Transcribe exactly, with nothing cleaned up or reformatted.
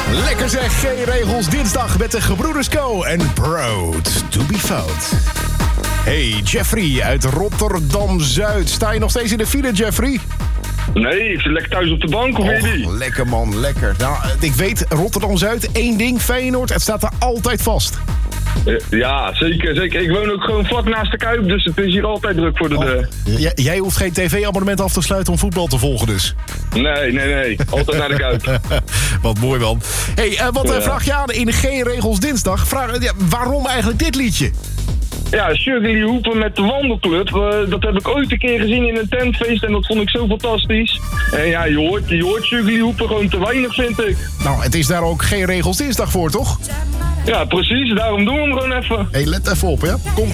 Lekker zeg, geen regels dinsdag met de gebroeders Co. en Proud to be fout. Hey, Jeffrey uit Rotterdam-Zuid. Sta je nog steeds in de file, Jeffrey? Nee, ik zit lekker thuis op de bank, of weet je die? Lekker man, lekker. Nou, ik weet, Rotterdam-Zuid, één ding, Feyenoord, het staat er altijd vast. Ja, zeker, zeker. Ik woon ook gewoon vlak naast de Kuip, dus het is hier altijd druk voor de Oh, deur. j- jij hoeft geen tv-abonnement af te sluiten om voetbal te volgen dus. Nee, nee, nee. Altijd naar de Kuip. Wat mooi man. Hey, uh, wat uh, Ja. vraag je aan in Geen Regels Dinsdag? Vraag, uh, ja, waarom eigenlijk dit liedje? Ja, Shirley Hoepen met de wandelclub. Uh, dat heb ik ooit een keer gezien in een tentfeest en dat vond ik zo fantastisch. En ja, je hoort, je hoort Shirley Hoepen gewoon te weinig, vind ik. Nou, het is daar ook Geen Regels Dinsdag voor, toch? Ja, precies. Daarom doen we hem gewoon even. Hey, let even op, ja. Komt